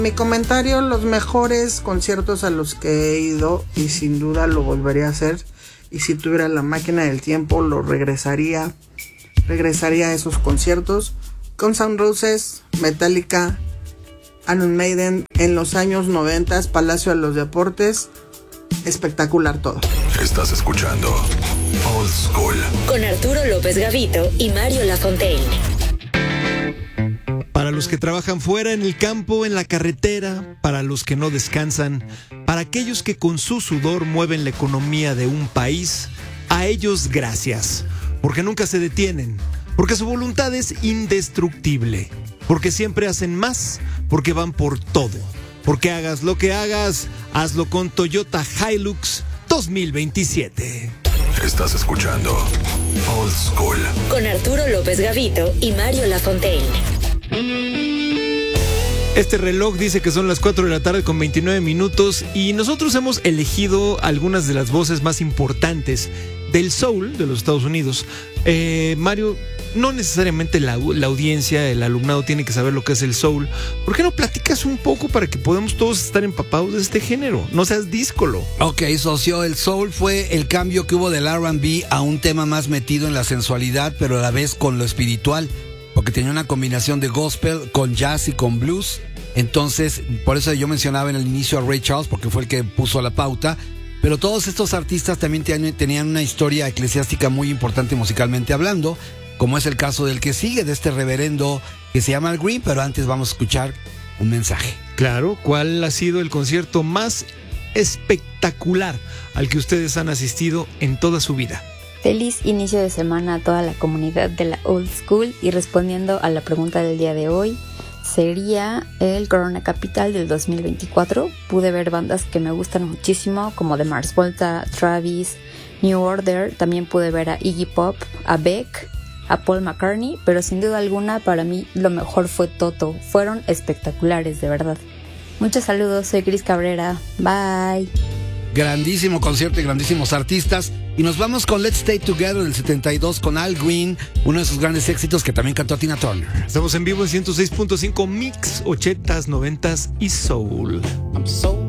Mi comentario, los mejores conciertos a los que he ido, y sin duda lo volvería a hacer, y si tuviera la máquina del tiempo lo regresaría a esos conciertos. Guns N' Roses, Metallica, Iron Maiden en los años 90, Palacio de los Deportes, espectacular todo. Estás escuchando Old School con Arturo López Gavito y Mario Lafontaine. Para los que trabajan fuera, en el campo, en la carretera, para los que no descansan, para aquellos que con su sudor mueven la economía de un país, a ellos gracias, porque nunca se detienen, porque su voluntad es indestructible, porque siempre hacen más, porque van por todo, porque hagas lo que hagas, hazlo con Toyota Hilux 2027. Estás escuchando Old School con Arturo López Gavito y Mario Lafontaine. Este reloj dice que son las 4 de la tarde con 29 minutos y nosotros hemos elegido algunas de las voces más importantes del soul de los Estados Unidos. Mario, no necesariamente la audiencia, el alumnado tiene que saber lo que es el soul. ¿Por qué no platicas un poco para que podamos todos estar empapados de este género? No seas díscolo. Ok, socio, el soul fue el cambio que hubo del R&B a un tema más metido en la sensualidad, pero a la vez con lo espiritual, porque tenía una combinación de gospel con jazz y con blues. Entonces, por eso yo mencionaba en el inicio a Ray Charles, porque fue el que puso la pauta. Pero todos estos artistas también tenían una historia eclesiástica muy importante musicalmente hablando, como es el caso del que sigue, de este reverendo que se llama Al Green. Pero antes vamos a escuchar un mensaje. Claro, ¿cuál ha sido el concierto más espectacular al que ustedes han asistido en toda su vida? Feliz inicio de semana a toda la comunidad de la Old School, y respondiendo a la pregunta del día de hoy, sería el Corona Capital del 2024. Pude ver bandas que me gustan muchísimo, como The Mars Volta, Travis, New Order. También pude ver a Iggy Pop, a Beck, a Paul McCartney, pero sin duda alguna para mí lo mejor fue Toto. Fueron espectaculares, de verdad. Muchos saludos, soy Cris Cabrera. Bye. Grandísimo concierto y grandísimos artistas. Y nos vamos con Let's Stay Together del 72 con Al Green, uno de sus grandes éxitos que también cantó Tina Turner. Estamos en vivo en 106.5 Mix 80s, 90s y Soul. I'm so